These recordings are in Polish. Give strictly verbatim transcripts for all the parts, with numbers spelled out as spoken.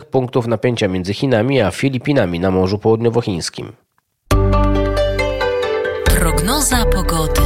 punktów napięcia między Chinami a Filipinami na Morzu Południowochińskim. Prognoza pogody.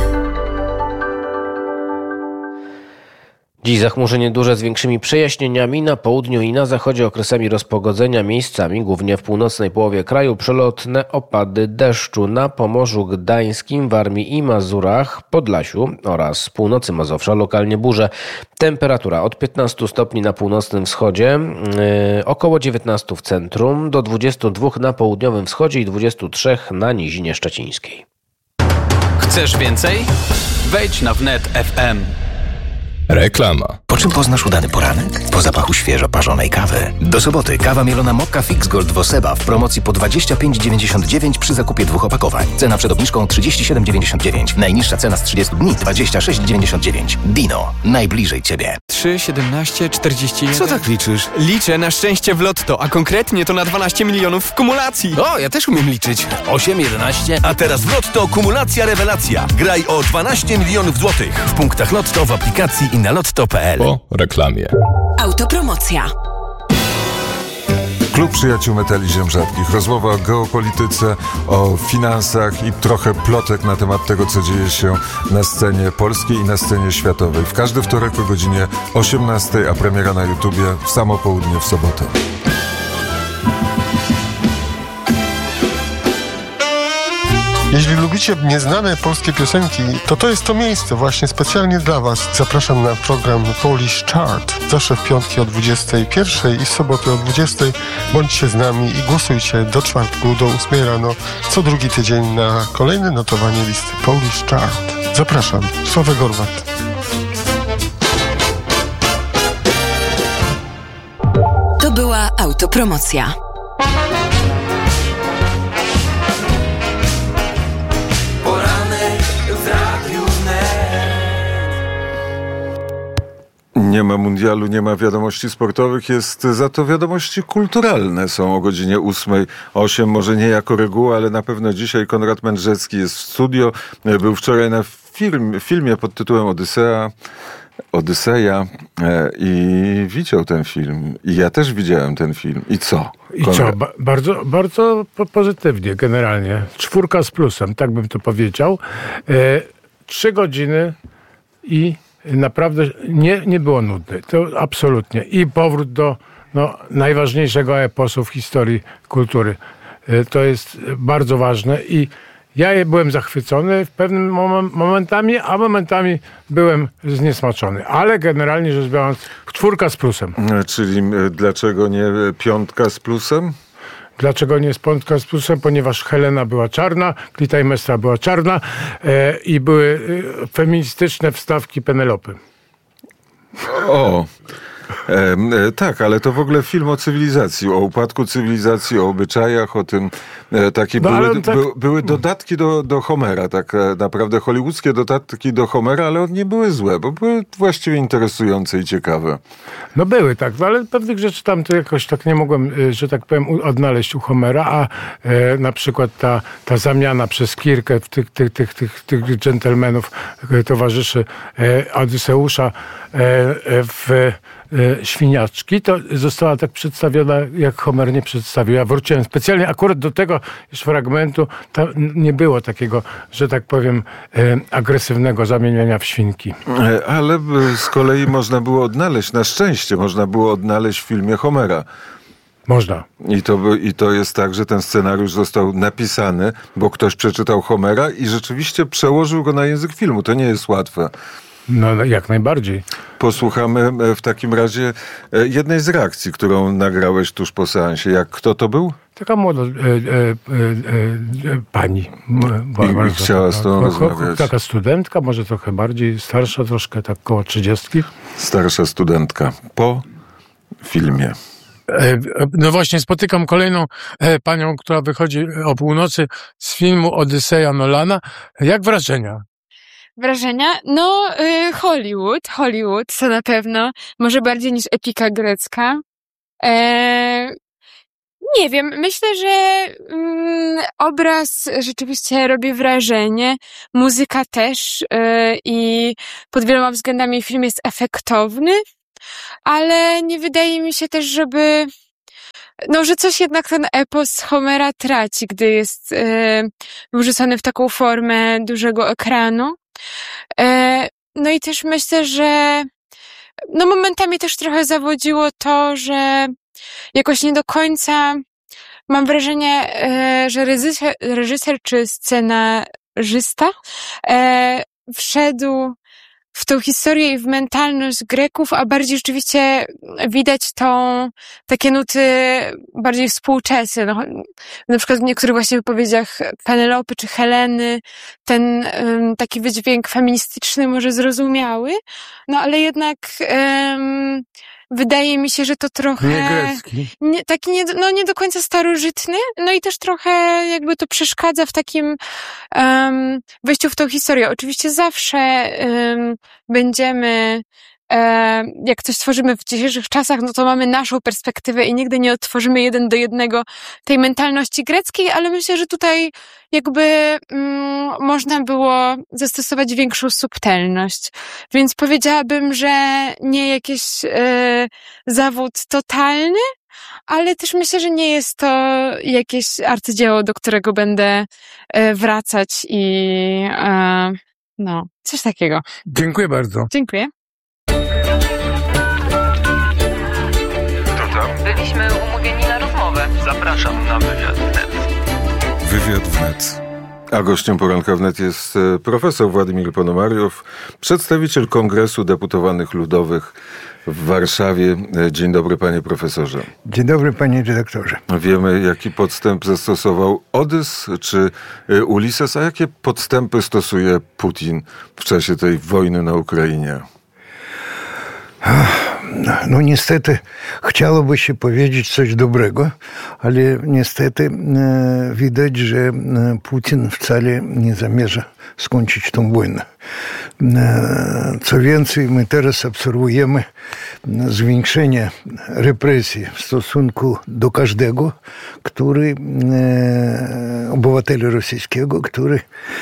Dziś zachmurzenie duże z większymi przejaśnieniami, na południu i na zachodzie okresami rozpogodzenia, miejscami, głównie w północnej połowie kraju, przelotne opady deszczu na Pomorzu Gdańskim, Warmii i Mazurach, Podlasiu oraz północy Mazowsza, lokalnie burze. Temperatura od piętnastu stopni na północnym wschodzie, yy, około dziewiętnaście w centrum, do dwudziestu dwóch na południowym wschodzie i dwudziestu trzech na Nizinie Szczecińskiej. Chcesz więcej? Wejdź na wnet kropka ef em. Reklama. Po czym poznasz udany poranek? Po zapachu świeżo parzonej kawy. Do soboty kawa mielona Mokka Fix Gold Woseba w promocji po dwadzieścia pięć dziewięćdziesiąt dziewięć przy zakupie dwóch opakowań. Cena przed obniżką trzydzieści siedem dziewięćdziesiąt dziewięć. Najniższa cena z trzydziestu dni dwadzieścia sześć dziewięćdziesiąt dziewięć. Dino. Najbliżej Ciebie. trzy, siedemnaście, czterdzieści jeden. Co tak liczysz? Liczę na szczęście w lotto, a konkretnie to na dwanaście milionów w kumulacji. O, ja też umiem liczyć. osiem, jedenaście. A teraz w Lotto kumulacja rewelacja. Graj o dwanaście milionów złotych. W punktach Lotto, w aplikacji i na lotto kropka pe el. Po reklamie. Autopromocja. Klub Przyjaciół Metali Ziem Rzadkich. Rozmowa o geopolityce, o finansach i trochę plotek na temat tego, co dzieje się na scenie polskiej i na scenie światowej. W każdy wtorek o godzinie osiemnastej, a premiera na YouTubie w samo południe w sobotę. Jeśli lubicie nieznane polskie piosenki, to to jest to miejsce właśnie specjalnie dla Was. Zapraszam na program Polish Chart. Zawsze w piątki o dwudziestej pierwszej i w soboty o dwudziestej. Bądźcie z nami i głosujcie do czwartku, do ósmej rano, co drugi tydzień na kolejne notowanie listy Polish Chart. Zapraszam. Sławek Gorwat. To była autopromocja. Nie ma mundialu, nie ma wiadomości sportowych, jest za to wiadomości kulturalne. Są o godzinie ósmej osiem, może nie jako reguła, ale na pewno dzisiaj Konrad Mędrzecki jest w studio. Był wczoraj na film, filmie pod tytułem Odysea. Odyseja e, i widział ten film. I ja też widziałem ten film. I co? I co? Ba- bardzo, bardzo po- pozytywnie generalnie. Czwórka z plusem, tak bym to powiedział. E, trzy godziny i naprawdę nie, nie było nudne. To absolutnie. I powrót do no, najważniejszego eposu w historii kultury. E, to jest bardzo ważne i ja byłem zachwycony w pewnym mom- momentami, a momentami byłem zniesmaczony. Ale generalnie rzecz biorąc, czwórka z plusem. Czyli dlaczego nie piątka z plusem? Dlaczego nie jest piątka z plusem? Ponieważ Helena była czarna, Klitajmestra była czarna e, i były e, feministyczne wstawki Penelopy. O, e, e, tak, ale to w ogóle film o cywilizacji, o upadku cywilizacji, o obyczajach, o tym e, takie no, były, tak... by, były dodatki do, do Homera, tak e, naprawdę hollywoodzkie dodatki do Homera, ale one nie były złe, bo były właściwie interesujące i ciekawe. No były, tak, no, ale pewnych rzeczy tam to jakoś tak nie mogłem, że tak powiem, odnaleźć u Homera, a e, na przykład ta, ta zamiana przez Kirkę tych, tych, tych, tych, tych dżentelmenów, e, towarzyszy e, Odyseusza e, e, w e, świniaczki, to została tak przedstawiona, jak Homer nie przedstawił. Ja wróciłem specjalnie akurat do tego już fragmentu, tam nie było takiego, że tak powiem, e, agresywnego zamieniania w świnki. Ale z kolei można było odnaleźć, na szczęście można było odnaleźć w filmie Homera. Można. I to, I to jest tak, że ten scenariusz został napisany, bo ktoś przeczytał Homera i rzeczywiście przełożył go na język filmu. To nie jest łatwe. No, jak najbardziej. Posłuchamy w takim razie jednej z reakcji, którą nagrałeś tuż po seansie. Jak kto to był? Taka młoda e, e, e, e, pani. I, i chciała z tobą rozmawiać. Taka studentka, może trochę bardziej starsza, troszkę tak koło trzydziestki. Starsza studentka. Po filmie. No właśnie, spotykam kolejną panią, która wychodzi o północy z filmu Odyseja Nolana. Jak wrażenia? Wrażenia? No, y, Hollywood, Hollywood, to na pewno. Może bardziej niż epika grecka. E, nie wiem, myślę, że mm, obraz rzeczywiście robi wrażenie. Muzyka też y, i pod wieloma względami film jest efektowny, ale nie wydaje mi się też, żeby no, że coś jednak ten epos Homera traci, gdy jest e, wrzucony w taką formę dużego ekranu. E, no i też myślę, że no momentami też trochę zawodziło to, że jakoś nie do końca mam wrażenie, e, że reżyser, reżyser czy scenarzysta e, wszedł w tą historię i w mentalność Greków, a bardziej rzeczywiście widać tą, takie nuty bardziej współczesne. No, na przykład w niektórych właśnie wypowiedziach Penelopy czy Heleny ten um, taki wydźwięk feministyczny może zrozumiały, no ale jednak um, wydaje mi się, że to trochę... Nie grecki. Nie, taki nie, no nie do końca starożytny, no i też trochę jakby to przeszkadza w takim um, wejściu w tą historię. Oczywiście zawsze um, będziemy, um, jak coś tworzymy w dzisiejszych czasach, no to mamy naszą perspektywę i nigdy nie odtworzymy jeden do jednego tej mentalności greckiej, ale myślę, że tutaj jakby um, można było zastosować większą subtelność. Więc powiedziałabym, że nie jakiś e, zawód totalny, ale też myślę, że nie jest to jakieś arcydzieło, do którego będę e, wracać i e, no, coś takiego. Dziękuję bardzo. Dziękuję. Kto tam? Byliśmy umówieni na rozmowę. Zapraszam na wywiad wnet. Wywiad wnet. A gościem poranka wnet jest profesor Władimir Ponomariow, przedstawiciel Kongresu Deputowanych Ludowych w Warszawie. Dzień dobry, panie profesorze. Dzień dobry, panie redaktorze. Wiemy, jaki podstęp zastosował Odys czy Ulises, a jakie podstępy stosuje Putin w czasie tej wojny na Ukrainie? No niestety chciałoby się powiedzieć coś dobrego, ale niestety e, widać, że e, Putin wcale nie zamierza skończyć tą wojnę. E, co więcej, my teraz obserwujemy zwiększenie represji w stosunku do każdego, który e, obywatela rosyjskiego, który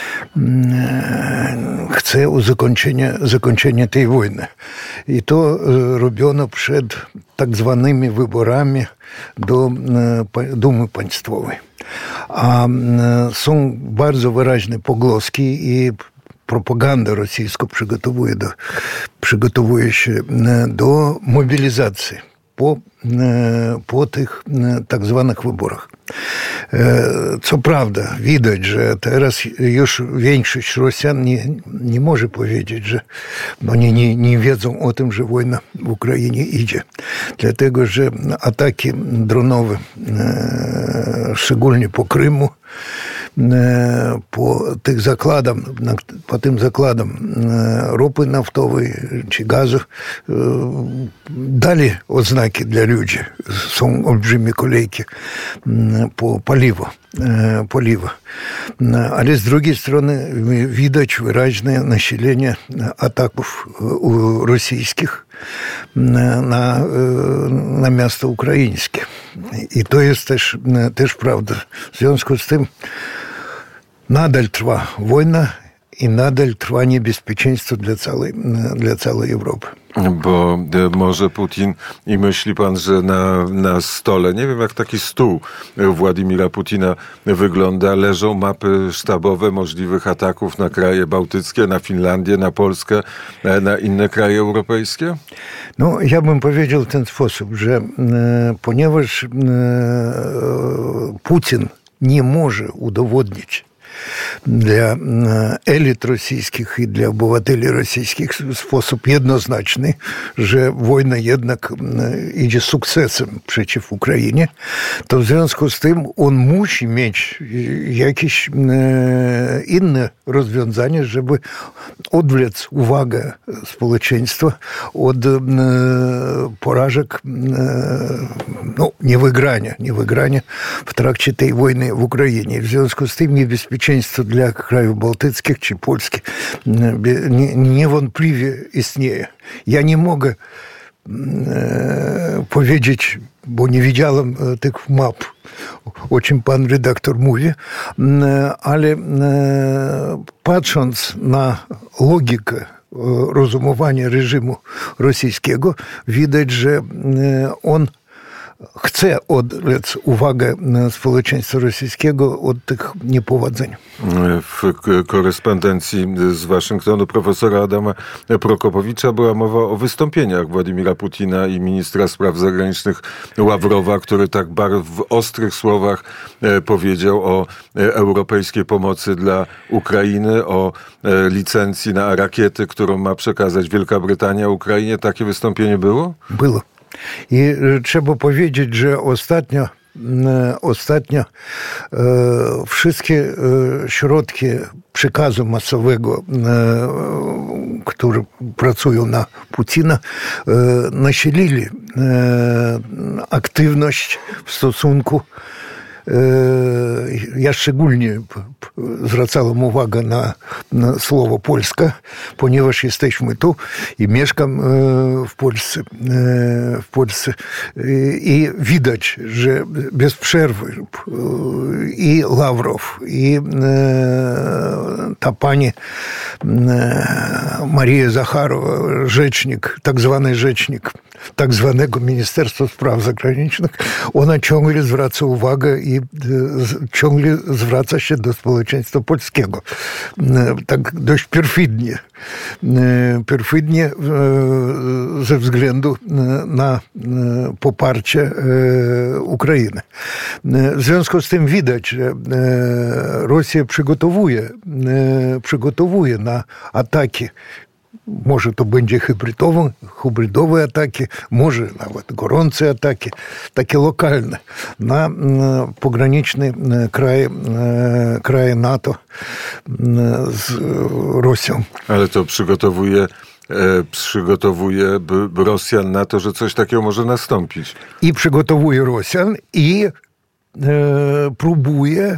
e, chce uzakończenia zakończenia tej wojny. I to e, robiono przed tak zwanymi wyborami do e, Dumy Państwowej. A e, są bardzo wyraźne pogłoski i propaganda rosyjska przygotowuje, do, przygotowuje się do mobilizacji po, po tych tak zwanych wyborach. Co prawda, widać, że teraz już większość Rosjan nie, nie może powiedzieć, że oni nie, nie wiedzą o tym, że wojna w Ukrainie idzie. Dlatego, że ataki dronowe, szczególnie po Krymu, po tych zakładam, po tym zakładom ropy naftowej czy gazu dali oznaki dla ludzi. Są olbrzymie kolejki po paliwo. paliwa. Ale z drugiej strony widać wyraźne nasilenie ataków rosyjskich na, na miasto ukraińskie. I to jest też, też prawda. W związku z tym nadal trwa wojna i nadal trwa niebezpieczeństwo dla całej, dla całej Europy. Bo może Putin, i myśli pan, że na, na stole, nie wiem jak taki stół Władimira Putina wygląda, leżą mapy sztabowe możliwych ataków na kraje bałtyckie, na Finlandię, na Polskę, na inne kraje europejskie? No, ja bym powiedział w ten sposób, że e, ponieważ e, Putin nie może udowodnić dla elit rosyjskich i dla obywateli rosyjskich w sposób jednoznaczny, że wojna jednak idzie sukcesem przeciw Ukrainie, to w związku z tym on musi mieć jakieś inne rozwiązanie, żeby odwlec uwagę społeczeństwa od porażek, no, niewygrania, niewygrania w trakcie tej wojny w Ukrainie. W związku z tym niebezpieczeństwo dla krajów bałtyckich czy polskich niewątpliwie istnieje. Ja nie mogę e, powiedzieć, bo nie widziałem tych map, o czym pan redaktor mówi, ale e, patrząc na logikę rozumowania reżimu rosyjskiego, widać, że on chce odwlec uwagę społeczeństwa rosyjskiego od tych niepowodzeń. W korespondencji z Waszyngtonu profesora Adama Prokopowicza była mowa o wystąpieniach Władimira Putina i ministra spraw zagranicznych Ławrowa, który tak bardzo w ostrych słowach powiedział o europejskiej pomocy dla Ukrainy, o licencji na rakiety, którą ma przekazać Wielka Brytania Ukrainie. Takie wystąpienie było? Było. I trzeba powiedzieć, że ostatnio Ostatnio e, wszystkie e, środki przekazu masowego, e, które pracują na Putina, e, nasilili e, aktywność w stosunku. Ja szczególnie zwracałem uwagę na, na słowo Polska, ponieważ jesteśmy tu i mieszkam w Polsce. W Polsce. I widać, że bez przerwy i Ławrow, i ta pani Maria Zacharowa, rzecznik, tak zwany rzecznik tak zwanego Ministerstwa Spraw Zagranicznych, ona ciągle zwraca uwagę i ciągle zwraca się do społeczeństwa polskiego. Tak dość perfidnie. Perfidnie ze względu na poparcie Ukrainy. W związku z tym widać, że Rosja przygotowuje, przygotowuje na ataki. Może to będzie hybrydowe, hybrydowe ataki, może nawet gorące ataki, takie lokalne, na pograniczne kraje, kraje NATO z Rosją. Ale to przygotowuje, przygotowuje Rosjan na to, że coś takiego może nastąpić. I przygotowuje Rosjan i e, próbuje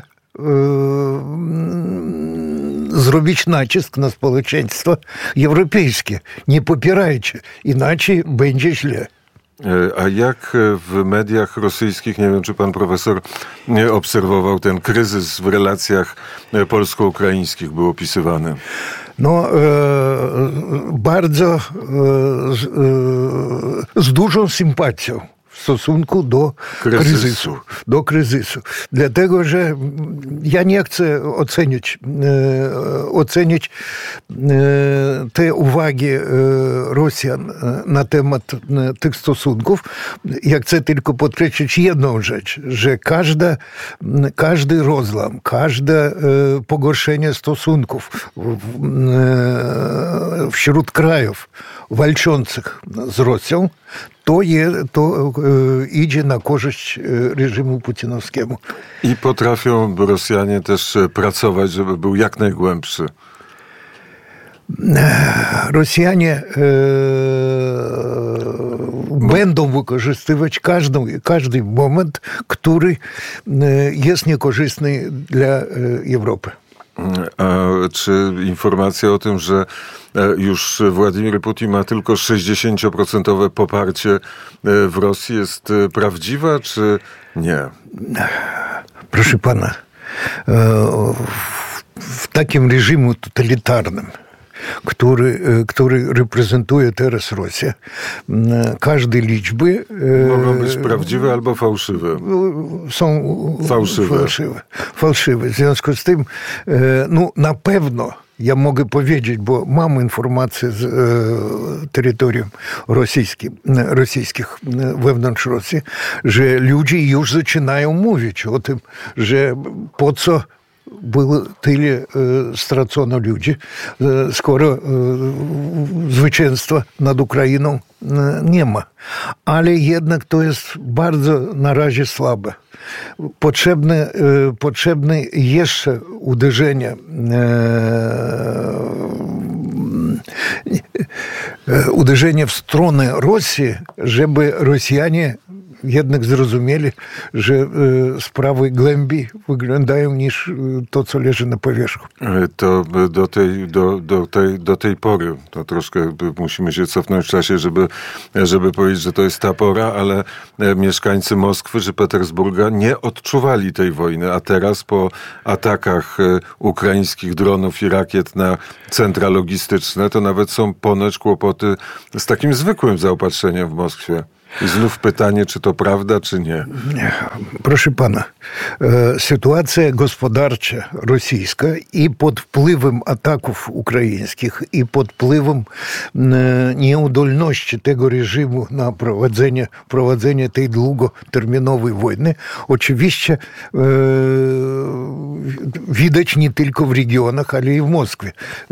zrobić nacisk na społeczeństwo europejskie. Nie popierajcie, inaczej będzie źle. A jak w mediach rosyjskich, nie wiem, czy pan profesor obserwował ten kryzys w relacjach polsko-ukraińskich, był opisywany? No, e, bardzo e, z, e, z dużą sympatią w stosunku do kryzysu. kryzysu. Do kryzysu. Dlatego, że ja nie chcę ocenić, e, ocenić e, te uwagi e, Rosjan na temat e, tych stosunków. Ja chcę tylko podkreślić jedną rzecz, że każda, każdy rozłam, każde e, pogorszenie stosunków w, e, wśród krajów walczących z Rosją, to, je, to e, idzie na korzyść reżimu putinowskiemu. I potrafią Rosjanie też pracować, żeby był jak najgłębszy. Rosjanie e, będą wykorzystywać każdą, każdy moment, który jest niekorzystny dla Europy. A czy informacja o tym, że już Władimir Putin ma tylko sześćdziesiąt procent poparcie w Rosji, jest prawdziwa, czy nie? Proszę pana, w takim reżimie totalitarnym, który, który reprezentuje teraz Rosję, każde liczby mogą być prawdziwe albo fałszywe. Są fałszywe. fałszywe. Fałszywe. W związku z tym, no na pewno ja mogę powiedzieć, bo mam informacje z e, terytorium rosyjskim, rosyjskich wewnątrz Rosji, że ludzie już zaczynają mówić o tym, że po co było tyle e, stracono ludzi, e, skoro e, zwycięstwa nad Ukrainą e, nie ma. Ale jednak to jest bardzo na razie słabe. Potrzebne, e, potrzebne jeszcze uderzenie e, uderzenie w stronę Rosji, żeby Rosjanie jednak zrozumieli, że e, sprawy głębiej wyglądają niż to, co leży na powierzchni. To do tej, do, do tej, do tej pory, to troszkę musimy się cofnąć w czasie, żeby, żeby powiedzieć, że to jest ta pora, ale mieszkańcy Moskwy czy Petersburga nie odczuwali tej wojny, a teraz po atakach ukraińskich dronów i rakiet na centra logistyczne, to nawet są ponoć kłopoty z takim zwykłym zaopatrzeniem w Moskwie. I znów pytanie, czy to prawda, czy nie? Proszę pana, sytuacja gospodarcza rosyjska i pod wpływem ataków ukraińskich, i pod wpływem nieudolności tego reżimu na prowadzenie, prowadzenie tej długoterminowej wojny, oczywiście widać nie tylko w regionach, ale i w Moskwie.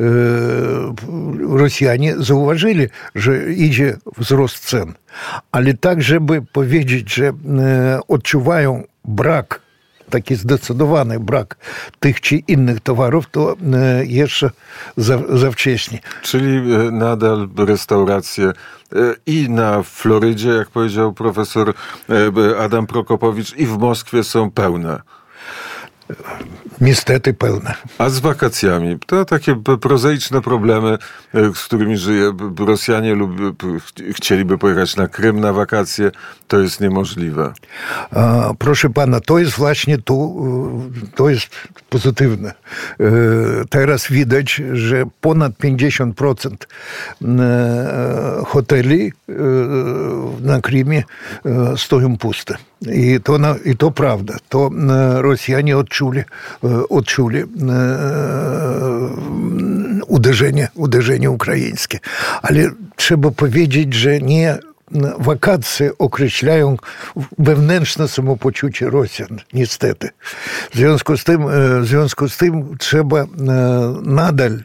Rosjanie zauważyli, że idzie wzrost cen. Ale tak, żeby powiedzieć, że odczuwają brak, taki zdecydowany brak tych czy innych towarów, to jeszcze za, za wcześnie. Czyli nadal restauracje i na Florydzie, jak powiedział profesor Adam Prokopowicz, i w Moskwie są pełne. Niestety pełne. A z wakacjami? To takie prozaiczne problemy, z którymi żyje Rosjanie, lub chcieliby pojechać na Krym na wakacje, to jest niemożliwe. A, proszę pana, to jest właśnie to, to jest pozytywne. Teraz widać, że ponad pięćdziesiąt procent hoteli na Krymie stoją puste. I to, na, i to prawda. To Rosjanie odczuli, odczuli uderzenie, uderzenie ukraińskie. Ale trzeba powiedzieć, że nie wakacje określają wewnętrzne samopoczucie Rosjan, niestety. W związku z tym, w związku z tym trzeba nadal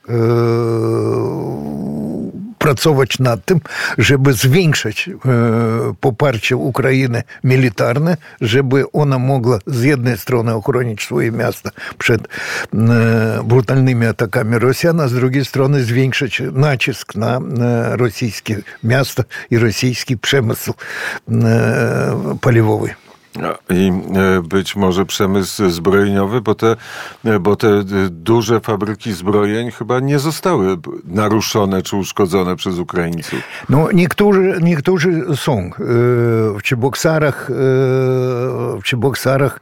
pracować nad tym, żeby zwiększyć poparcie Ukrainy militarne, żeby ona mogła z jednej strony ochronić swoje miasta przed brutalnymi atakami Rosjan, a z drugiej strony zwiększyć nacisk na rosyjskie miasta i rosyjski przemysł paliwowy. I być może przemysł zbrojeniowy, bo te, bo te duże fabryki zbrojeń chyba nie zostały naruszone czy uszkodzone przez Ukraińców. No, niektórzy, niektórzy są. W Чебоксарach, w Чебоксарach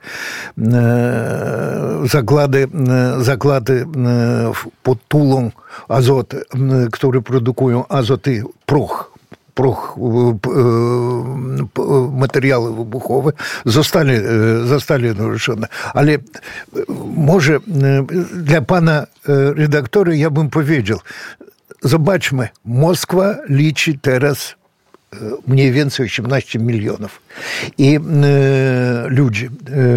zakłady, zakłady pod Tulą Azot, które produkują azot i proch, proch, materiały wybuchowe zostali, zostali naruszone. Ale może dla pana redaktora ja bym powiedział, zobaczmy, Moskwa liczy teraz mniej więcej osiemnaście milionów i ludzi.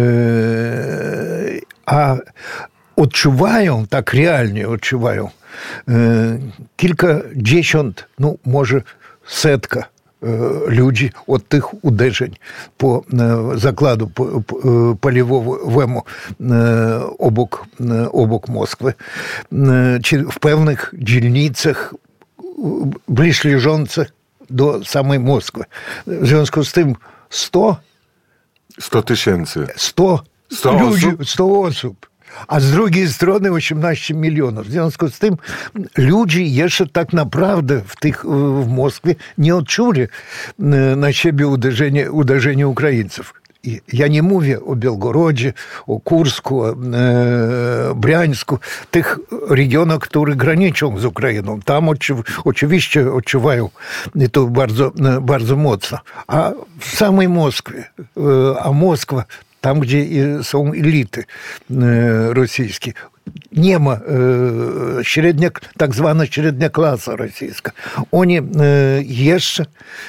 A odczuwają, tak realnie odczuwają kilkadziesiąt, no może setka ludzi od tych uderzeń po zakładu paliwowemu obok, obok Moskwy, czy w pewnych dzielnicach bliżleżących do samej Moskwy. W związku z tym sto tysięcy. sto ludzi, sto osób. A z drugiej strony osiemnaście milionów. W związku z tym ludzie jeszcze tak naprawdę w, tych, w Moskwie nie odczuli na siebie uderzenie, uderzenie Ukraińców. I ja nie mówię o Białgorodzie, o Kursku, o e, Briańsku, tych regionach, które graniczą z Ukrainą. Tam oczy, oczywiście odczuwają i to bardzo, bardzo mocno. A w samej Moskwie, e, a Moskwa tam, gdzie są elity rosyjskie, nie ma średnia, tak zwana średnia klasa rosyjska. Oni jeszcze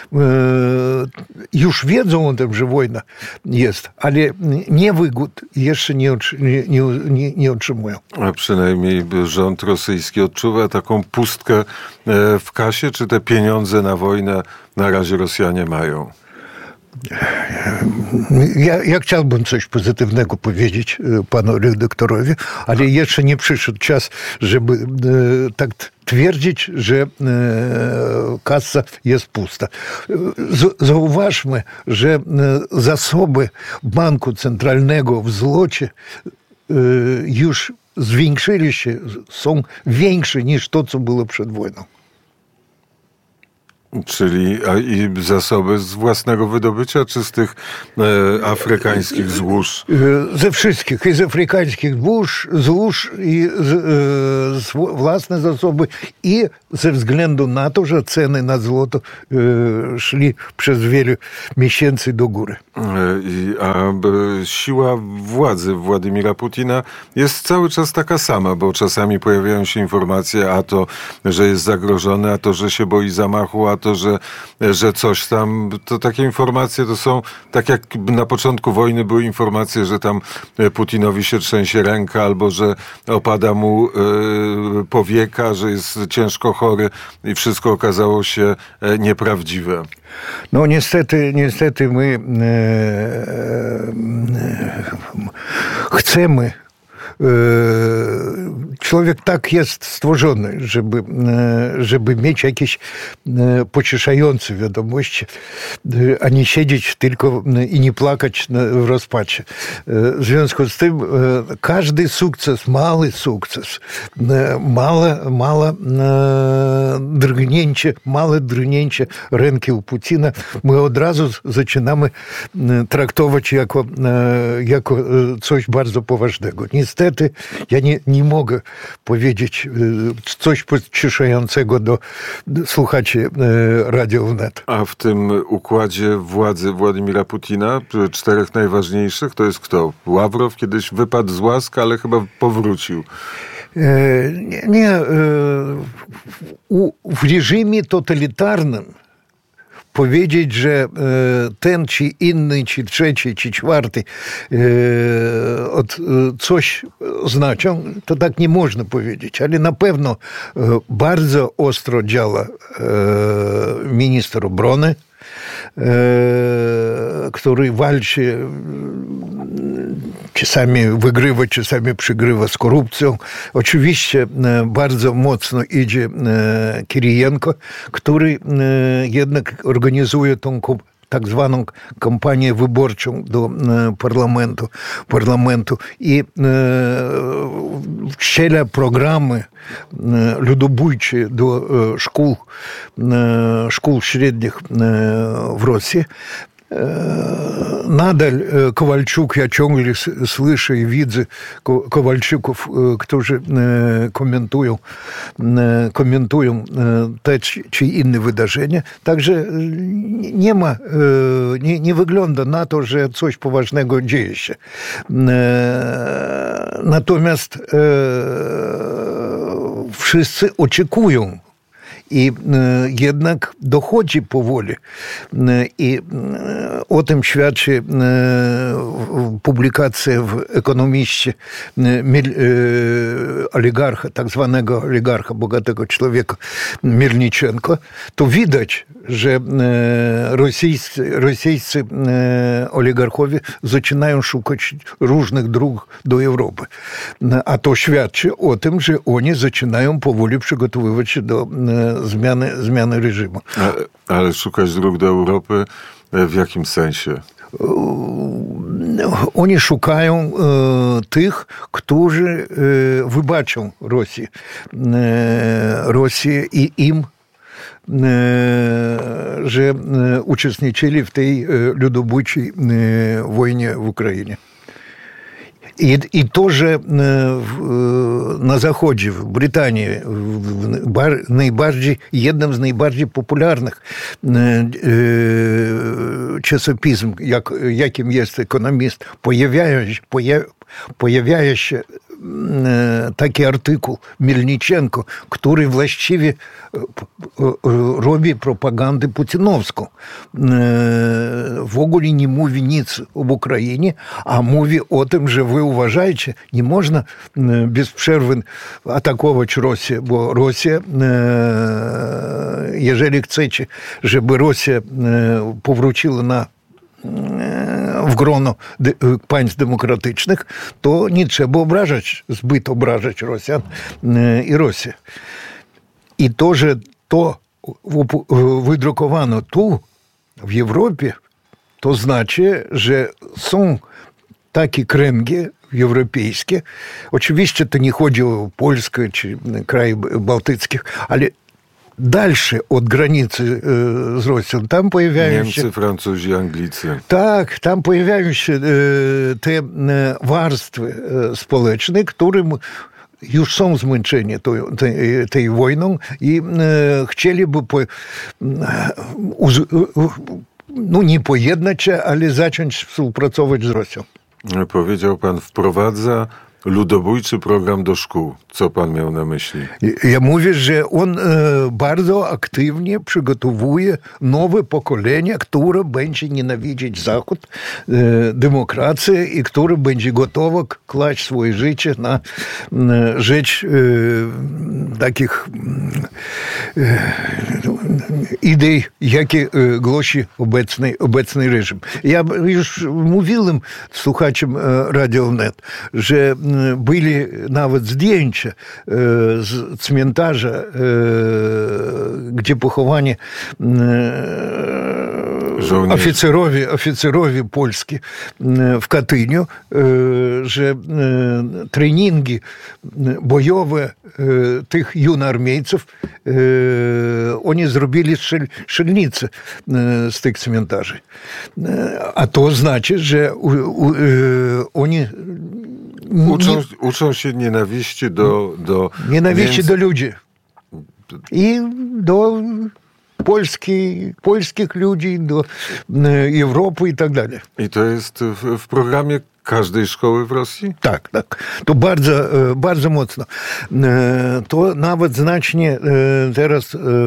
już wiedzą o tym, że wojna jest, ale niewygód jeszcze nie, nie, nie, nie otrzymują. A przynajmniej rząd rosyjski odczuwa taką pustkę w kasie, czy te pieniądze na wojnę na razie Rosjanie mają? Ja, ja chciałbym coś pozytywnego powiedzieć panu redaktorowi, ale jeszcze nie przyszedł czas, żeby e, tak twierdzić, że e, kasa jest pusta. Z, zauważmy, że e, zasoby Banku Centralnego w złocie e, już zwiększyli się, są większe niż to, co było przed wojną. Czyli a i zasoby z własnego wydobycia, czy z tych e, afrykańskich złóż? Ze wszystkich. I z afrykańskich złóż, złóż i z, e, z własne zasoby. I ze względu na to, że ceny na złoto e, szli przez wiele miesięcy do góry. E, a e, siła władzy Władimira Putina jest cały czas taka sama, bo czasami pojawiają się informacje, a to, że jest zagrożony, a to, że się boi zamachu, a to, że, że coś tam, to takie informacje to są, tak jak na początku wojny były informacje, że tam Putinowi się trzęsie ręka, albo że opada mu y, powieka, że jest ciężko chory i wszystko okazało się nieprawdziwe. No niestety, niestety my e, e, chcemy. Człowiek tak jest stworzony, żeby, żeby mieć jakieś pocieszające wiadomości, a nie siedzieć tylko i nie płakać w rozpaczy. W związku z tym każdy sukces, mały sukces, małe, małe drgnięcie, małe drgnięcie ręki u Putina my od razu zaczynamy traktować jako, jako coś bardzo poważnego. Niestety ja nie, nie mogę powiedzieć coś pocieszającego do słuchaczy Radio Wnet. A w tym układzie władzy Władimira Putina, czterech najważniejszych, to jest kto? Ławrow kiedyś wypadł z łask, ale chyba powrócił. Nie, nie w reżimie totalitarnym powiedzieć, że ten, czy inny, czy trzeci, czy czwarty od coś znaczą, to tak nie można powiedzieć. Ale na pewno bardzo ostro działa minister obrony, który walczy, czasami wygrywa, czasami przegrywa z korupcją. Oczywiście bardzo mocno idzie Kirijenko, który jednak organizuje tą tak zwaną kampanię wyborczą do parlamentu, parlamentu i wciela programy ludobójcze do szkół, szkół średnich w Rosji. Nadal Kowalczuk, ja ciągle słyszę i widzę Kowalczyków, którzy komentują, komentują te czy inne wydarzenia. Także nie ma, nie, nie wygląda na to, że coś poważnego dzieje się. Natomiast wszyscy oczekują. I jednak dochodzi powoli. I o tym świadczy publikacja w Ekonomiście oligarcha, tak zwanego oligarcha, bogatego człowieka Mielniczenko. To widać, że rosyjscy, rosyjscy oligarchowie zaczynają szukać różnych dróg do Europy. A to świadczy o tym, że oni zaczynają powoli przygotowywać się do zmiany, zmiany reżimu. Ale, ale szukać dróg do Europy w jakim sensie? Oni szukają e, tych, którzy e, wybaczą Rosję. E, Rosję i im, e, że e, uczestniczyli w tej e, ludobójczej e, wojnie w Ukrainie. I, I to, że na Zachodzie, w Brytanii, bar, najbardziej, jednym z najbardziej popularnych czasopism, jak, jakim jest Ekonomist, pojawiają się, pojaw, pojawia się taki artykuł Mielniczenko, który właściwie robi propagandę putinowską. W ogóle nie mówi nic o Ukrainie, a mówi o tym, że wy uważajcie, nie można bez przerwy atakować Rosję, bo Rosja, jeżeli chcecie, żeby Rosja powróciła na w grono państw demokratycznych, to nie trzeba obrażać, zbyt obrażać Rosjan i Rosję. I to, że to wydrukowano tu, w Europie, to znaczy, że są takie kręgi europejskie. Oczywiście to nie chodzi o Polskę czy kraje bałtyckich, ale дальше от границы э, с Россией, там появляются... Немцы, Francuzi, Anglicy. Tak, tam pojawiają się e, te e, warstwy e, społeczne, które już są zmęczeni tą, tej, tej wojną i e, chcieliby po, e, uz, no nie pojednać się, ale zacząć współpracować z Rosją. Powiedział pan, wprowadza ludobójczy program do szkół. Co pan miał na myśli? Ja mówię, że on e, bardzo aktywnie przygotowuje nowe pokolenie, które będzie nienawidzić Zachód, e, demokrację i które będzie gotowe kłaść swoje życie na e, rzecz e, takich e, idei, jakie e, głosi obecny, obecny reżim. Ja już mówiłem słuchaczom e, Radio Net, że byli nawet zdjęcia z cmentarza, gdzie pochowani oficerowie, oficerowie polskie w Katyniu, że treningi bojowe tych junarmiejców oni zrobili strzelnice z tych cmentarzy. A to znaczy, że oni Uczą, nie, uczą się nienawiści do... do nienawiści Niemcy. Do ludzi. I do Polski, polskich ludzi, do Europy i tak dalej. I to jest w, w programie każdej szkoły w Rosji? Tak, tak. To bardzo, bardzo mocno. To nawet znacznie teraz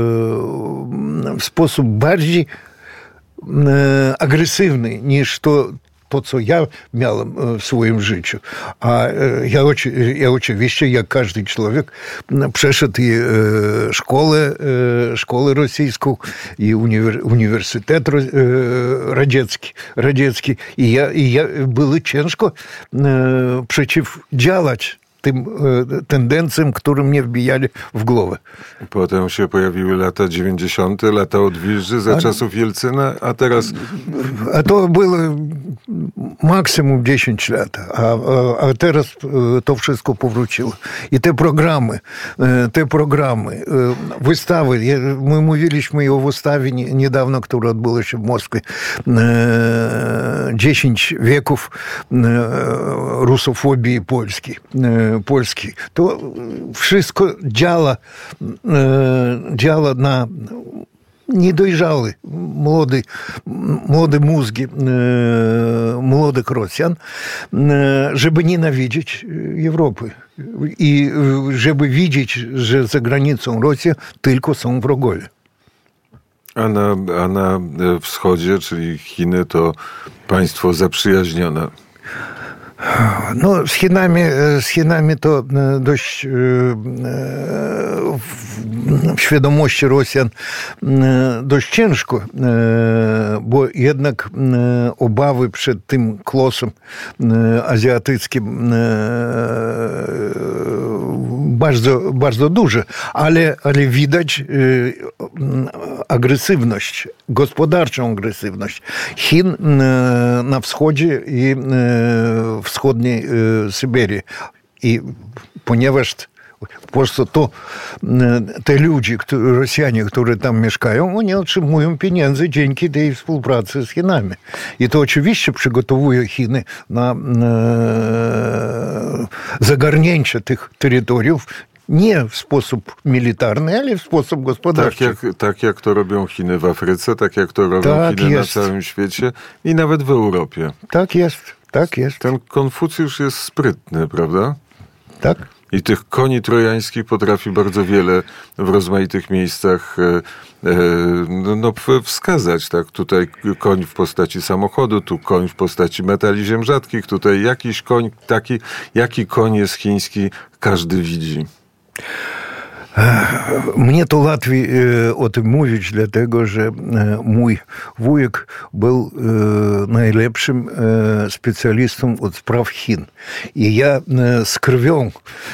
w sposób bardziej agresywny niż to, to, co ja miałem w swoim życiu. A ja, ja oczywiście, jak każdy człowiek, przeszedł i szkołę, szkołę rosyjską, i uniwersytet radziecki, radziecki. I, ja, i ja, było ciężko przeciwdziałać tym tendencjom, które mnie wbijali w głowę. Potem się pojawiły lata dziewięćdziesiąte, lata odwilży za a, czasów Jelcyna, a teraz... A to było maksimum dziesięć lat, a, a, a teraz to wszystko powróciło. I te programy, te programy, wystawy, my mówiliśmy o wystawie niedawno, która odbyła się w Moskwie, dziesięć wieków rusofobii polskiej. Polski. To wszystko działa, działa na niedojrzały, młody, młode mózgi młodych Rosjan, żeby nienawidzić Europy i żeby widzieć, że za granicą Rosji tylko są wrogowie. A na, a na wschodzie, czyli Chiny, to państwo zaprzyjaźnione. No, z Chinami, z Chinami to dość w świadomości Rosjan dość ciężko, bo jednak obawy przed tym klosem azjatyckim bardzo, bardzo duże, ale, ale widać agresywność, gospodarczą agresywność Chin na wschodzie i w wschodniej Syberii. I ponieważ po prostu to te ludzie, Rosjanie, którzy tam mieszkają, oni otrzymują pieniądze dzięki tej współpracy z Chinami. I to oczywiście przygotowuje Chiny na e, zagarnięcie tych terytoriów nie w sposób militarny, ale w sposób gospodarczy. Tak jak, tak jak to robią Chiny w Afryce, tak jak to robią tak Chiny jest. na całym świecie i nawet w Europie. Tak jest, tak jest. Ten Konfucjusz jest sprytny, prawda? Tak. I tych koni trojańskich potrafi bardzo wiele w rozmaitych miejscach e, e, no, wskazać. Tak? Tutaj koń w postaci samochodu, tu koń w postaci metali ziem rzadkich, tutaj jakiś koń, taki, jaki koń jest chiński, każdy widzi. Mnie to łatwiej o tym mówić, dlatego że mój wujek był najlepszym specjalistą od spraw Chin. I ja z krwią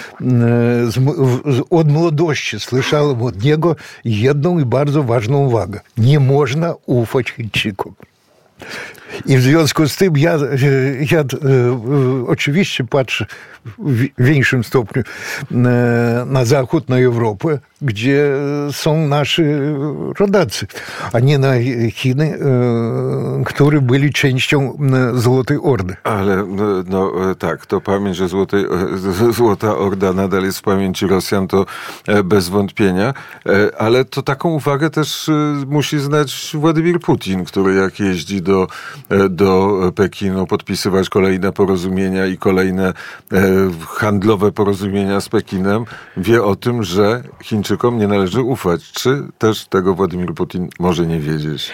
od młodości słyszałem od niego jedną i bardzo ważną uwagę. Nie można ufać Chińczykom. I w związku z tym ja, ja oczywiście patrzę w większym stopniu na Zachód, na Europę, gdzie są nasi rodacy, a nie na Chiny, które byli częścią Złotej Ordy. Ale no, no tak, to pamięć, że Złotej, Złota Orda nadal jest w pamięci Rosjan, to bez wątpienia, ale to taką uwagę też musi znać Władimir Putin, który jak jeździ do, do Pekinu podpisywać kolejne porozumienia i kolejne handlowe porozumienia z Pekinem, wie o tym, że Chińczykom nie należy ufać. Czy też tego Władimir Putin może nie wiedzieć?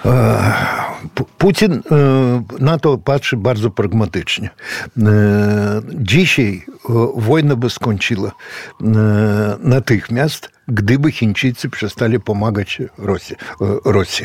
Putin na to patrzy bardzo pragmatycznie. Dzisiaj wojna by skończyła natychmiast, gdyby Chińczycy przestali pomagać Rosji. Rosji.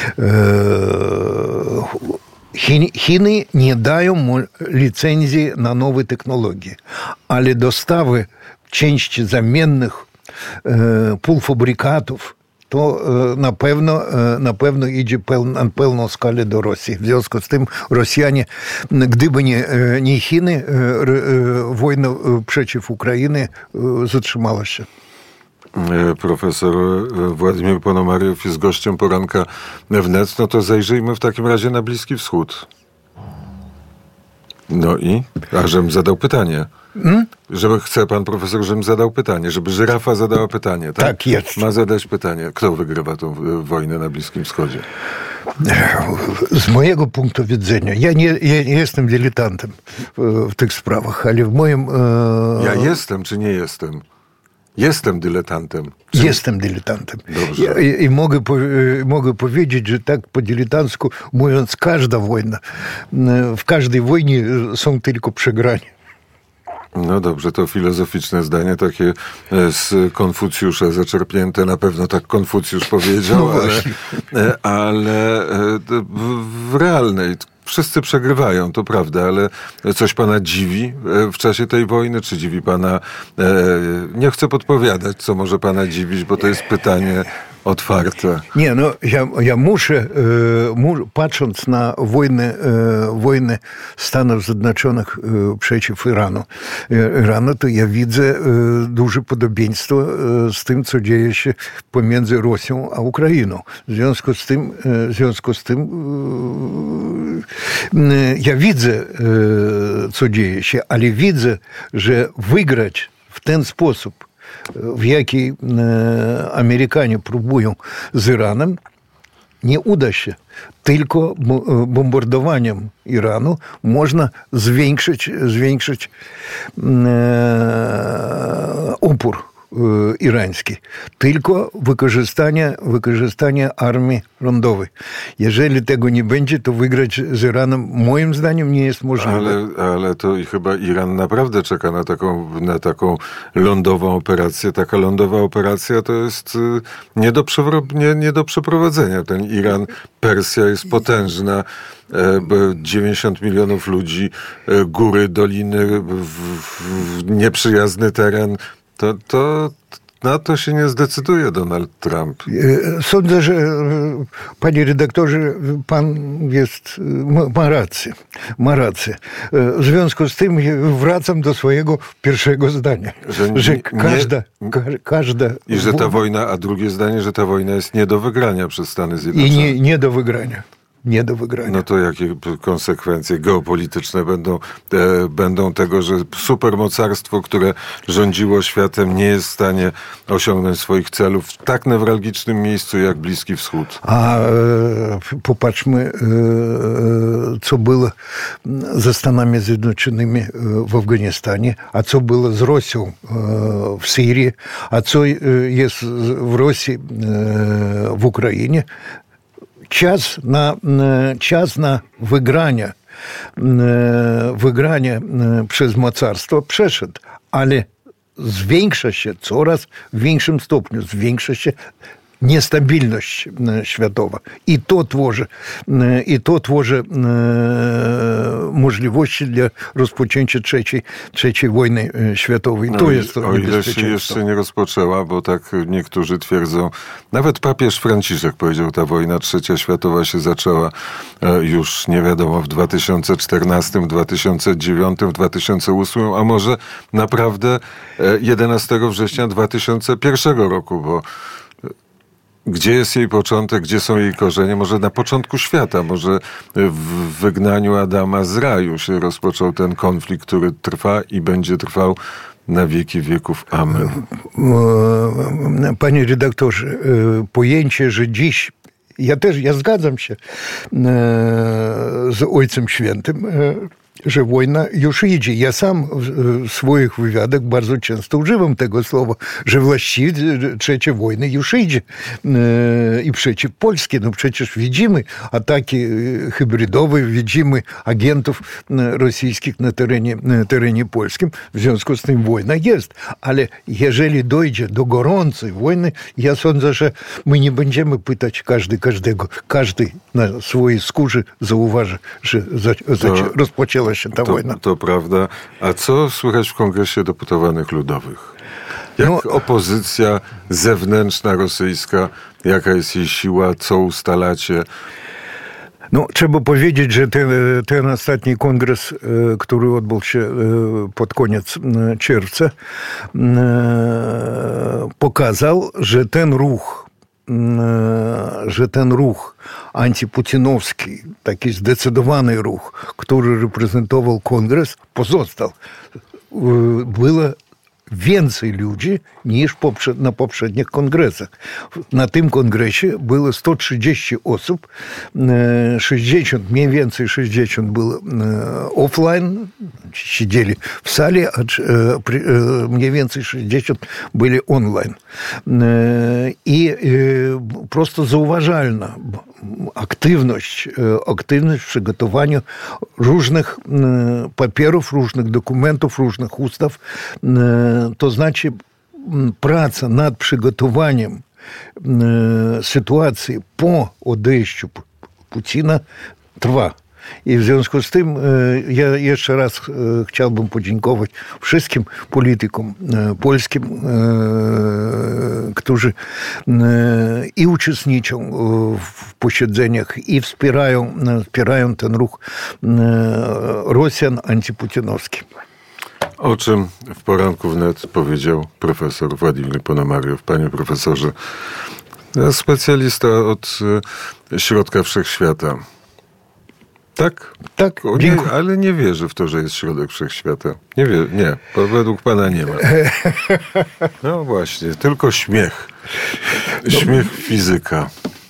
Chiny, Chiny nie dają mu licencji na nowe technologie, ale dostawy części zamiennych, półfabrykatów, to na pewno, na pewno idzie na pełną skalę do Rosji. W związku z tym Rosjanie, gdyby nie, nie Chiny, wojna przeciw Ukrainie zatrzymała się. Profesor Władimir Ponomariow jest gościem poranka wnet. No to zajrzyjmy w takim razie na Bliski Wschód. No i? A żebym zadał pytanie. Hmm? Żeby chce pan profesor, żebym zadał pytanie, żeby żyrafa zadała pytanie. Tak, tak jest. Ma zadać pytanie. Kto wygrywa tą wojnę na Bliskim Wschodzie? Z mojego punktu widzenia, ja nie, ja nie jestem dyletantem w tych sprawach, ale w moim... E... Ja jestem, czy nie jestem? Jestem dyletantem. Czy... Jestem dyletantem. Dobrze. I, i mogę, po, mogę powiedzieć, że tak po dyletancku mówiąc, każda wojna, w każdej wojnie są tylko przegrani. No dobrze, to filozoficzne zdanie, takie z Konfucjusza zaczerpnięte, na pewno tak Konfucjusz powiedział, no ale, ale w realnej wszyscy przegrywają, to prawda, ale coś pana dziwi w czasie tej wojny? Czy dziwi pana... Nie chcę podpowiadać, co może pana dziwić, bo to jest pytanie otwarte. Nie, no ja, ja muszę, patrząc na wojnę, wojnę Stanów Zjednoczonych przeciw Iranu, Iranu, to ja widzę duże podobieństwo z tym, co dzieje się pomiędzy Rosją a Ukrainą. W związku z tym, w związku z tym ja widzę, co dzieje się, ale widzę, że wygrać w ten sposób, w jaki Amerykanie próbują z Iranem, nie uda się. Tylko bombardowaniem Iranu można zwiększyć, zwiększyć opór irański. Tylko wykorzystanie, wykorzystanie armii lądowej. Jeżeli tego nie będzie, to wygrać z Iranem moim zdaniem nie jest możliwe. Ale, ale to i chyba Iran naprawdę czeka na taką, na taką lądową operację. Taka lądowa operacja to jest nie do, nie, nie do przeprowadzenia. Ten Iran, Persja jest potężna. dziewięćdziesiąt milionów ludzi, góry, doliny, w, w nieprzyjazny teren. To, to na to się nie zdecyduje Donald Trump. Sądzę, że panie redaktorze, pan jest, ma rację. Ma rację. W związku z tym wracam do swojego pierwszego zdania. Że, że nie, każda, ka, każda... I że ta wojna, a drugie zdanie, że ta wojna jest nie do wygrania przez Stany Zjednoczone. I nie, nie do wygrania. Nie do wygrania. No to jakie konsekwencje geopolityczne będą, e, będą tego, że supermocarstwo, które rządziło światem, nie jest w stanie osiągnąć swoich celów w tak newralgicznym miejscu jak Bliski Wschód? A e, popatrzmy, e, co było ze Stanami Zjednoczonymi w Afganistanie, a co było z Rosją e, w Syrii, a co jest w Rosji, e, w Ukrainie. Czas na, czas na wygranie, wygranie przez mocarstwo przeszedł, ale zwiększa się coraz w większym stopniu, zwiększa się niestabilność światowa. I to tworzy, i to tworzy możliwości dla rozpoczęcia trzeciej, trzeciej wojny światowej. To no jest to o ile się jeszcze nie rozpoczęła, bo tak niektórzy twierdzą, nawet papież Franciszek powiedział, ta wojna trzecia światowa się zaczęła już nie wiadomo w dwa tysiące czternastym, dwa tysiące dziewiątym, dwa tysiące ósmym, a może naprawdę jedenastego września dwa tysiące pierwszego roku, bo gdzie jest jej początek, gdzie są jej korzenie? Może na początku świata, może w wygnaniu Adama z raju się rozpoczął ten konflikt, który trwa i będzie trwał na wieki wieków. Amen. Panie redaktorze, pojęcie, że dziś ja też, ja zgadzam się z Ojcem Świętym, że wojna już idzie. Ja sam w swoich wywiadach bardzo często używam tego słowa, że właściwie trzecia wojna już idzie. I przeciw Polsce. No przecież widzimy ataki hybrydowe, widzimy agentów rosyjskich na terenie, na terenie polskim. W związku z tym wojna jest. Ale jeżeli dojdzie do gorącej wojny, ja sądzę, że my nie będziemy pytać każdy każdego. Każdy na swojej skórze zauważy, że rozpoczęła się ta to, wojna. To prawda. A co słychać w Kongresie Deputowanych Ludowych? Jak no, opozycja zewnętrzna rosyjska, jaka jest jej siła, co ustalacie? No, trzeba powiedzieć, że ten, ten ostatni kongres, który odbył się pod koniec czerwca, pokazał, że ten ruch że ten ruch antyputinowski, taki zdecydowany ruch, który reprezentował kongres, pozostał. Było więcej ludzi niż na poprzednich kongresach. Na tym kongresie było sto trzydzieści osób, sześćdziesiąt, mniej więcej sześćdziesiąt było offline, siedzieli w sali, a mniej więcej sześćdziesiąt byli online. I prosto zauważalna aktywność, aktywność w przygotowaniu różnych papierów, różnych dokumentów, różnych ustaw. To znaczy praca nad przygotowaniem sytuacji po odejściu Putina trwa. I w związku z tym ja jeszcze raz chciałbym podziękować wszystkim politykom polskim, którzy i uczestniczą w posiedzeniach, i wspierają, wspierają ten ruch Rosjan antyputinowski. O czym w poranku wnet powiedział profesor Władimir Ponomariow. Panie profesorze, specjalista od środka wszechświata. Tak? Tak, o, nie, ale nie wierzy w to, że jest środek wszechświata. Nie wie, nie, bo według pana nie ma. No właśnie, tylko śmiech. Śmiech fizyka.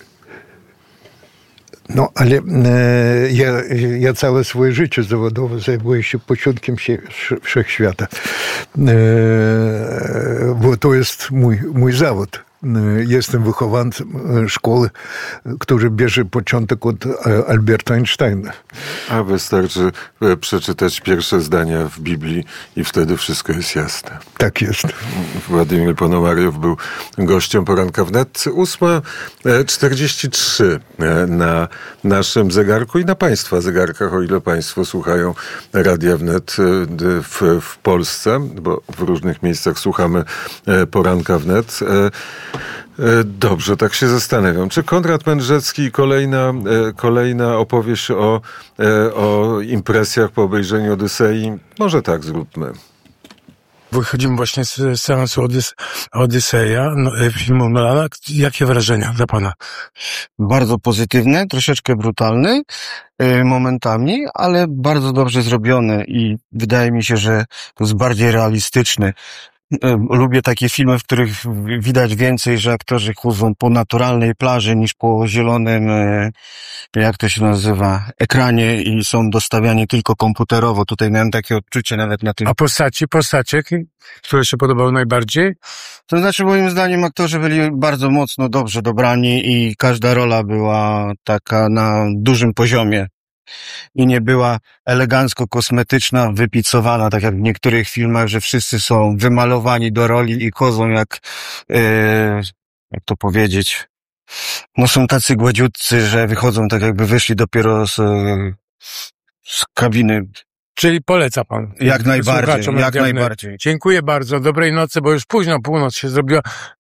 No, ale e, ja, ja całe swoje życie zawodowe zajmuję się początkiem się wszechświata. E, bo to jest mój, mój zawód. Jestem wychowancem szkoły, który bierze początek od Alberta Einsteina. A wystarczy przeczytać pierwsze zdania w Biblii i wtedy wszystko jest jasne. Tak jest. Władimir Ponomariow był gościem Poranka Wnet. ósma czterdzieści trzy na naszym zegarku i na państwa zegarkach, o ile państwo słuchają Radia Wnet w, w Polsce, bo w różnych miejscach słuchamy Poranka Wnet. Dobrze, tak się zastanawiam. Czy Konrad Mędrzecki i kolejna, kolejna opowieść o, o impresjach po obejrzeniu Odysei? Może tak zróbmy. Wychodzimy właśnie z seansu Odys- Odyseja, no, filmu Nolana. Jakie wrażenia dla pana? Bardzo pozytywne, troszeczkę brutalny y, momentami, ale bardzo dobrze zrobiony i wydaje mi się, że to jest bardziej realistyczny. Lubię takie filmy, w których widać więcej, że aktorzy chodzą po naturalnej plaży niż po zielonym, jak to się nazywa, ekranie i są dostawiani tylko komputerowo. Tutaj miałem takie odczucie nawet na tym. A postaci, postacie, które się podobały najbardziej? To znaczy, moim zdaniem aktorzy byli bardzo mocno dobrze dobrani i każda rola była taka na dużym poziomie. I nie była elegancko kosmetyczna, wypicowana, tak jak w niektórych filmach, że wszyscy są wymalowani do roli i chodzą jak, yy, jak to powiedzieć, no są tacy gładziutcy, że wychodzą tak jakby wyszli dopiero z, z kabiny. Czyli poleca pan. Jak najbardziej, jak Radia Wnet. najbardziej. Dziękuję bardzo. Dobrej nocy, bo już późno, północ się zrobiła.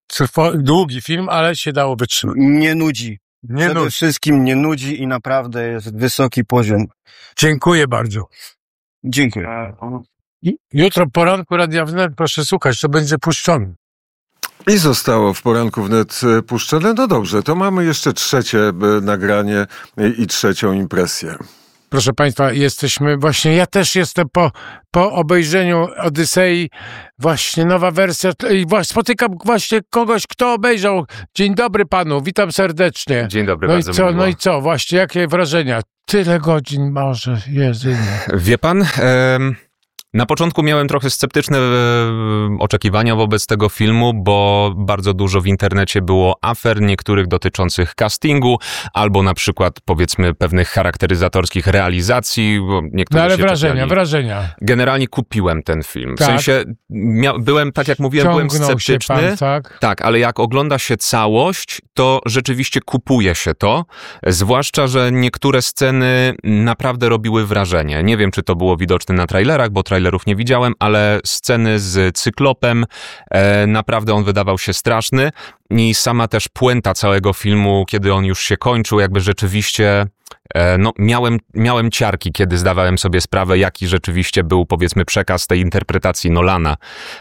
Długi film, ale się dało wytrzymać. Nie nudzi. Nie Przede nudzi. wszystkim nie nudzi i naprawdę jest wysoki poziom. Dziękuję bardzo. Dziękuję. I jutro poranku Radia Wnet, proszę słuchać, to będzie puszczone. I zostało w poranku wnet puszczone. No dobrze, to mamy jeszcze trzecie e, nagranie i, i trzecią impresję. Proszę Państwa, jesteśmy właśnie, ja też jestem po, po obejrzeniu Odysei, właśnie nowa wersja i właśnie spotykam właśnie kogoś, kto obejrzał. Dzień dobry panu, witam serdecznie. Dzień dobry, no bardzo i co, miło. No i co, właśnie, jakie wrażenia? Tyle godzin może, jedynie. Wie pan, em, na początku miałem trochę sceptyczne e, oczekiwania wobec tego filmu, bo bardzo dużo w internecie było afer, niektórych dotyczących castingu, albo na przykład powiedzmy pewnych charakteryzatorskich realizacji. Bo niektórzy No ale się wrażenia, czepiali. wrażenia. Generalnie kupiłem ten film. W Tak. sensie, mia- byłem, tak jak mówiłem, byłem Ciągnął się sceptyczny. pan, tak? Tak, ale jak ogląda się całość, to rzeczywiście kupuje się to. Zwłaszcza, że niektóre sceny naprawdę robiły wrażenie. Nie wiem, czy to było widoczne na trailerach, bo trailerów nie widziałem, ale sceny z Cyklopem, e, naprawdę on wydawał się straszny i sama też puenta całego filmu, kiedy on już się kończył, jakby rzeczywiście... No, miałem, miałem ciarki, kiedy zdawałem sobie sprawę, jaki rzeczywiście był, powiedzmy, przekaz tej interpretacji Nolana.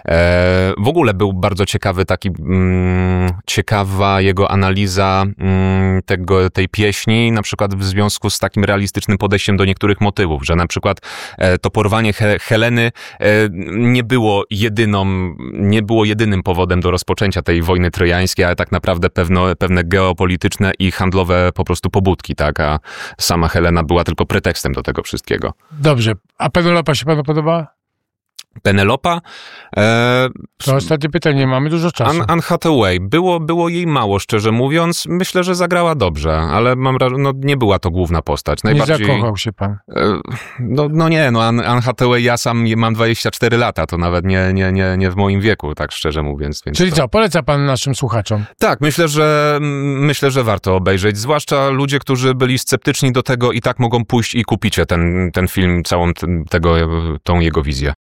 E, w ogóle był bardzo ciekawy taki, mm, ciekawa jego analiza mm, tego, tej pieśni, na przykład w związku z takim realistycznym podejściem do niektórych motywów, że na przykład e, to porwanie He- Heleny e, nie było jedyną, nie było jedynym powodem do rozpoczęcia tej wojny trojańskiej, ale tak naprawdę pewno, pewne geopolityczne i handlowe po prostu pobudki, tak, a sama Helena była tylko pretekstem do tego wszystkiego. Dobrze, a Penelopa się panu podoba? Penelopa? E, To ostatnie pytanie, mamy dużo czasu. Anne, Anne Hathaway. Było, było jej mało, szczerze mówiąc. Myślę, że zagrała dobrze, ale mam wrażenie, no nie była to główna postać. Najbardziej, nie zakochał się pan? E, no, no nie, no Anne, Anne Hathaway, ja sam mam dwadzieścia cztery lata, to nawet nie, nie, nie, nie w moim wieku, tak szczerze mówiąc. Więc Czyli to... co, poleca pan naszym słuchaczom? Tak, myślę, że myślę, że warto obejrzeć, zwłaszcza ludzie, którzy byli sceptyczni do tego i tak mogą pójść i kupicie ten, ten film, całą ten, tego, tą jego wizję.